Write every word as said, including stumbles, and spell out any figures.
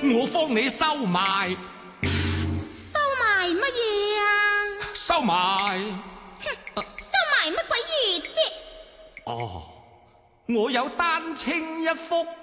我幫你收埋。 收埋乜嘢啊？ 收埋。 哼，收埋乜鬼嘢啫？ 哦，我有丹青一幅。